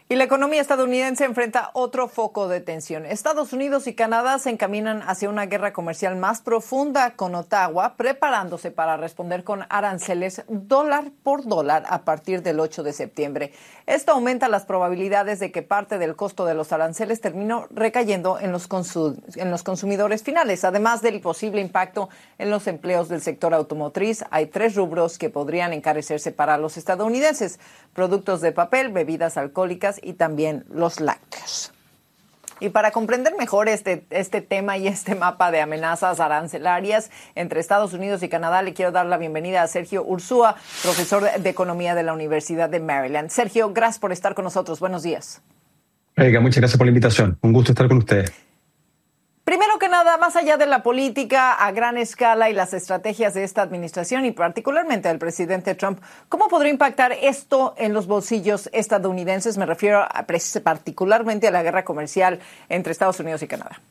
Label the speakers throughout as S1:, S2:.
S1: Y la economía estadounidense enfrenta otro foco de tensión. Estados Unidos y Canadá se encaminan hacia una guerra comercial más profunda con Ottawa, preparándose para responder con aranceles dólar por dólar a partir del 8 de septiembre. Esto aumenta las probabilidades de que parte del costo de los aranceles termine recayendo en los consumidores finales. Además del posible impacto en los empleos del sector automotriz, hay 3 rubros que podrían encarecerse para los estadounidenses: productos de papel, bebidas alcohólicas y también los lácteos. Y para comprender mejor este tema y este mapa de amenazas arancelarias entre Estados Unidos y Canadá, le quiero dar la bienvenida a Sergio Ursúa, profesor de Economía de la Universidad de Maryland. Sergio, gracias por estar con nosotros. Buenos días.
S2: Muchas gracias por la invitación. Un gusto estar con ustedes.
S1: Primero que nada, más allá de la política a gran escala y las estrategias de esta administración y particularmente del presidente Trump, ¿cómo podría impactar esto en los bolsillos estadounidenses? Me refiero particularmente a la guerra comercial entre Estados Unidos y Canadá.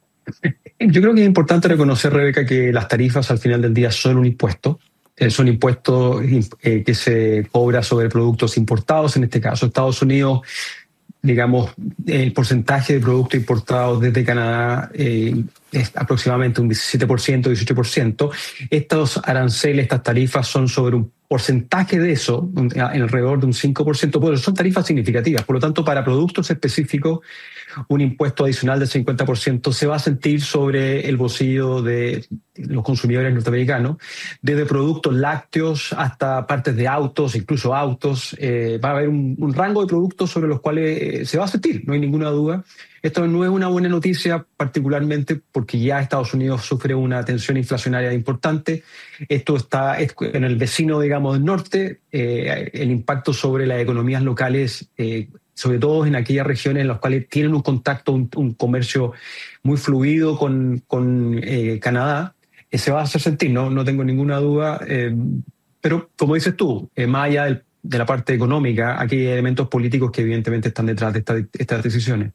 S2: Yo creo que es importante reconocer, Rebeca, que las tarifas al final del día son un impuesto. Son impuestos que se cobra sobre productos importados. En este caso, Estados Unidos, digamos, el porcentaje de productos importados desde Canadá es aproximadamente un 17%, 18%. Estos aranceles, estas tarifas son sobre un porcentaje de eso, alrededor de un 5%, pero son tarifas significativas. Por lo tanto, para productos específicos, un impuesto adicional del 50% se va a sentir sobre el bolsillo de los consumidores norteamericanos, desde productos lácteos hasta partes de autos, incluso autos. Va a haber un rango de productos sobre los cuales se va a sentir, no hay ninguna duda. Esto no es una buena noticia, particularmente porque ya Estados Unidos sufre una tensión inflacionaria importante. Esto está en el vecino, digamos, del norte. El impacto sobre las economías locales, sobre todo en aquellas regiones en las cuales tienen un contacto, un comercio muy fluido con Canadá, se va a hacer sentir, no tengo ninguna duda. Pero, como dices tú, más allá de la parte económica, aquí hay elementos políticos que evidentemente están detrás de estas decisiones.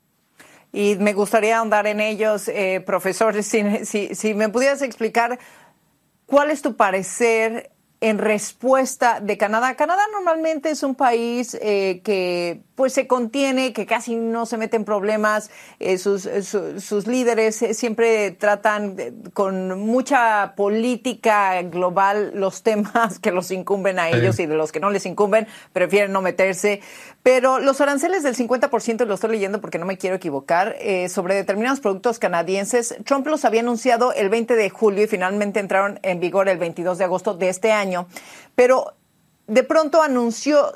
S1: Y me gustaría ahondar en ellos, profesor, si me pudieras explicar cuál es tu parecer en respuesta de Canadá. Canadá normalmente es un país que pues se contiene, que casi no se mete en problemas. Sus líderes siempre tratan con mucha política global los temas que los incumben a ellos, y de los que no les incumben prefieren no meterse. Pero los aranceles del 50%, lo estoy leyendo porque no me quiero equivocar, sobre determinados productos canadienses, Trump los había anunciado el 20 de julio y finalmente entraron en vigor el 22 de agosto de este año. Pero de pronto anunció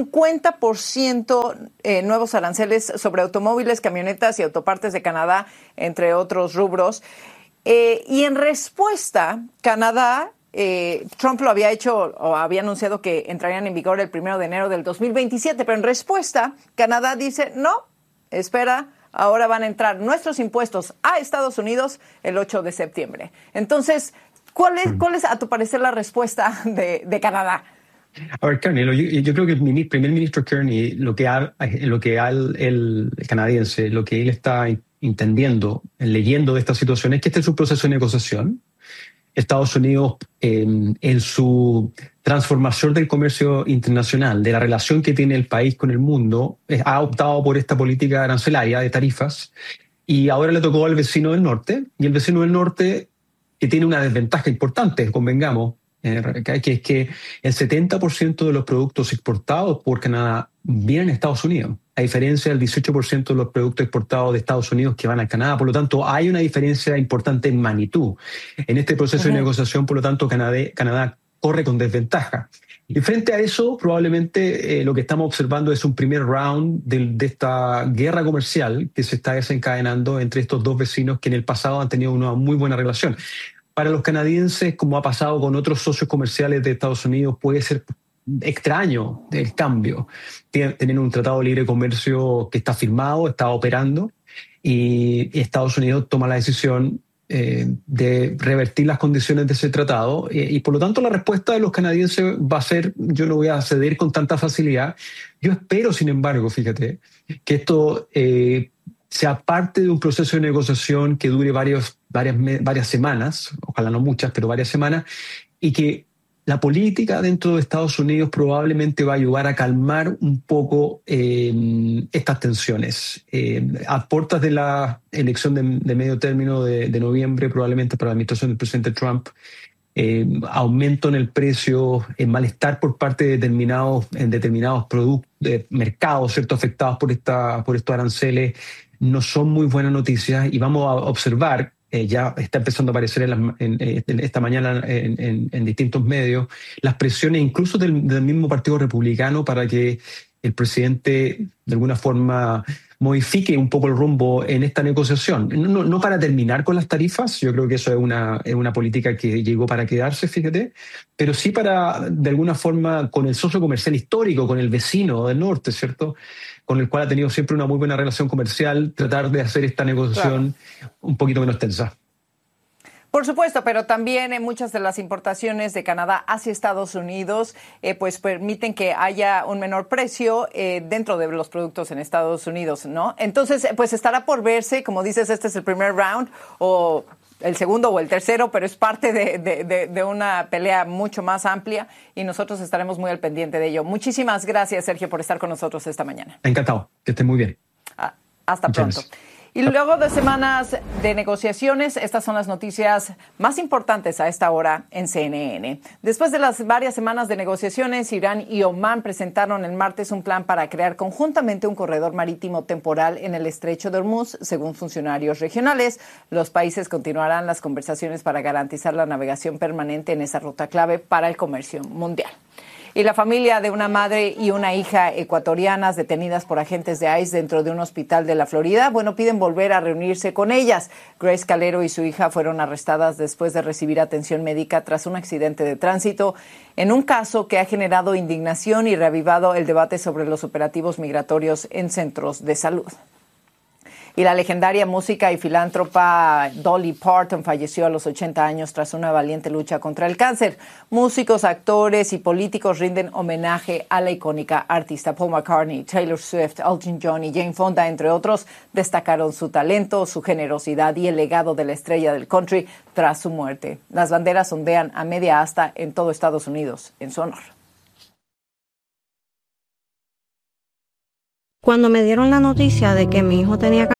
S1: 50% nuevos aranceles sobre automóviles, camionetas y autopartes de Canadá, entre otros rubros. Y en respuesta, Canadá, Trump lo había hecho o había anunciado que entrarían en vigor el 1 de enero del 2027, pero en respuesta, Canadá dice, no, espera, ahora van a entrar nuestros impuestos a Estados Unidos el 8 de septiembre. Entonces, ¿cuál es a tu parecer la respuesta de Canadá?
S2: A ver, Carney, yo creo que el primer ministro Kearney, el canadiense, lo que él está entendiendo, leyendo de esta situación, es que este es un proceso de negociación. Estados Unidos, en su transformación del comercio internacional, de la relación que tiene el país con el mundo, ha optado por esta política arancelaria de tarifas, y ahora le tocó al vecino del norte, y el vecino del norte, que tiene una desventaja importante, convengamos, que es que el 70% de los productos exportados por Canadá vienen a Estados Unidos, a diferencia del 18% de los productos exportados de Estados Unidos que van a Canadá. Por lo tanto, hay una diferencia importante en magnitud. En este proceso de negociación, por lo tanto, Canadá corre con desventaja. Y frente a eso, probablemente lo que estamos observando es un primer round de esta guerra comercial que se está desencadenando entre estos dos vecinos que en el pasado han tenido una muy buena relación. Para los canadienses, como ha pasado con otros socios comerciales de Estados Unidos, puede ser extraño el cambio. Tener un tratado de libre comercio que está firmado, está operando, y Estados Unidos toma la decisión de revertir las condiciones de ese tratado, y por lo tanto la respuesta de los canadienses va a ser: yo no voy a ceder con tanta facilidad. Yo espero, sin embargo, fíjate, que esto sea parte de un proceso de negociación que dure varias semanas, ojalá no muchas, pero varias semanas, y que la política dentro de Estados Unidos probablemente va a ayudar a calmar un poco estas tensiones. A puertas de la elección de medio término de noviembre, probablemente para la administración del presidente Trump, aumento en el precio, malestar por parte de determinados productos, de mercados, ¿cierto?, afectados por estos aranceles, no son muy buenas noticias, y vamos a observar, ya está empezando a aparecer esta mañana en distintos medios, las presiones incluso del mismo Partido Republicano para que el presidente de alguna forma modifique un poco el rumbo en esta negociación. No para terminar con las tarifas, yo creo que eso es una política que llegó para quedarse, fíjate, pero sí para, de alguna forma, con el socio comercial histórico, con el vecino del norte, ¿cierto?, con el cual ha tenido siempre una muy buena relación comercial, tratar de hacer esta negociación un poquito menos tensa.
S1: Por supuesto, pero también muchas de las importaciones de Canadá hacia Estados Unidos pues permiten que haya un menor precio dentro de los productos en Estados Unidos, ¿no? Entonces, pues estará por verse, como dices, este es el primer round o el segundo o el tercero, pero es parte de una pelea mucho más amplia y nosotros estaremos muy al pendiente de ello. Muchísimas gracias, Sergio, por estar con nosotros esta mañana.
S2: Encantado, que esté muy bien.
S1: Hasta pronto. Y luego de semanas de negociaciones, estas son las noticias más importantes a esta hora en CNN. Después de las varias semanas de negociaciones, Irán y Omán presentaron el martes un plan para crear conjuntamente un corredor marítimo temporal en el estrecho de Hormuz, según funcionarios regionales. Los países continuarán las conversaciones para garantizar la navegación permanente en esa ruta clave para el comercio mundial. Y la familia de una madre y una hija ecuatorianas detenidas por agentes de ICE dentro de un hospital de la Florida, piden volver a reunirse con ellas. Grace Calero y su hija fueron arrestadas después de recibir atención médica tras un accidente de tránsito, en un caso que ha generado indignación y reavivado el debate sobre los operativos migratorios en centros de salud. Y la legendaria música y filántropa Dolly Parton falleció a los 80 años tras una valiente lucha contra el cáncer. Músicos, actores y políticos rinden homenaje a la icónica artista. Paul McCartney, Taylor Swift, Elton John y Jane Fonda, entre otros, destacaron su talento, su generosidad y el legado de la estrella del country tras su muerte. Las banderas ondean a media asta en todo Estados Unidos en su honor.
S3: Cuando me dieron la noticia de que mi hijo tenía